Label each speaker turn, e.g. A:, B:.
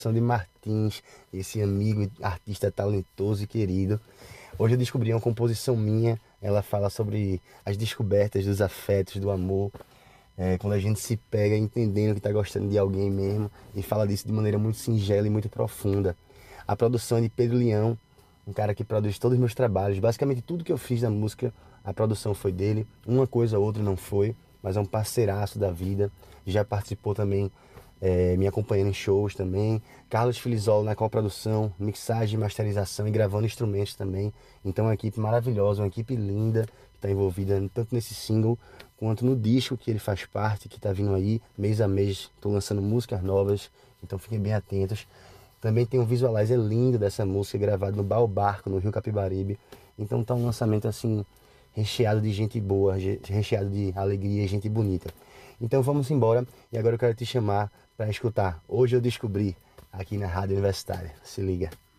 A: De Martins, esse amigo, artista talentoso e querido. Hoje eu descobri uma composição minha. Ela fala sobre as descobertas dos afetos, do amor, quando a gente se pega entendendo que está gostando de alguém mesmo, e fala disso de maneira muito singela e muito profunda. A produção é de Pedro Leão, um cara que produz todos os meus trabalhos. Basicamente tudo que eu fiz na música, a produção foi dele. Uma coisa ou outra não foi, mas é um parceiraço da vida. Já participou também, me acompanhando em shows também. Carlos Filizolo na coprodução, mixagem, masterização e gravando instrumentos também. Então é uma equipe maravilhosa, uma equipe linda que está envolvida tanto nesse single quanto no disco que ele faz parte, que está vindo aí mês a mês. Estou lançando músicas novas, então fiquem bem atentos. Também tem um visualizer lindo dessa música gravado no Baú Barco, no Rio Capibaribe. Então tá um lançamento assim recheado de gente boa, recheado de alegria e gente bonita. Então vamos embora e agora eu quero te chamar para escutar Hoje Eu Descobri aqui na Rádio Universitária. Se liga.